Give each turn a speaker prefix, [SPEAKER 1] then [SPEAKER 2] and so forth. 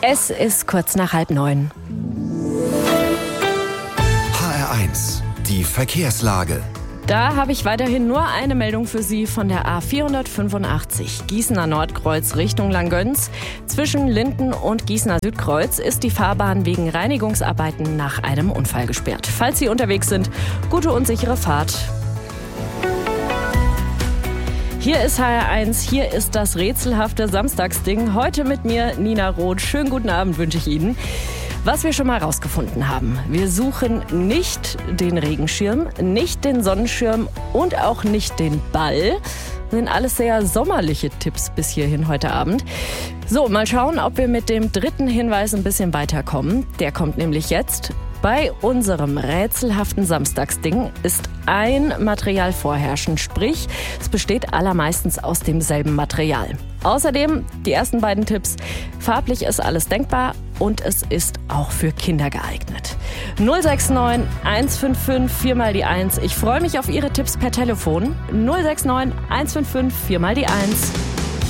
[SPEAKER 1] Es ist kurz nach 8:30.
[SPEAKER 2] HR1, die Verkehrslage.
[SPEAKER 1] Da habe ich weiterhin nur eine Meldung für Sie von der A485 Gießener Nordkreuz Richtung Langgöns. Zwischen Linden und Gießener Südkreuz ist die Fahrbahn wegen Reinigungsarbeiten nach einem Unfall gesperrt. Falls Sie unterwegs sind, gute und sichere Fahrt. Hier ist HR1, hier ist das rätselhafte Samstagsding. Heute mit mir Nina Roth. Schönen guten Abend wünsche ich Ihnen. Was wir schon mal rausgefunden haben: Wir suchen nicht den Regenschirm, nicht den Sonnenschirm und auch nicht den Ball. Das sind alles sehr sommerliche Tipps bis hierhin heute Abend. So, mal schauen, ob wir mit dem dritten Hinweis ein bisschen weiterkommen. Der kommt nämlich jetzt. Bei unserem rätselhaften Samstagsding ist ein Material vorherrschend, sprich, es besteht allermeistens aus demselben Material. Außerdem die ersten beiden Tipps: Farblich ist alles denkbar und es ist auch für Kinder geeignet. 069 155 4 mal die 1. Ich freue mich auf Ihre Tipps per Telefon. 069 155 4 mal die 1.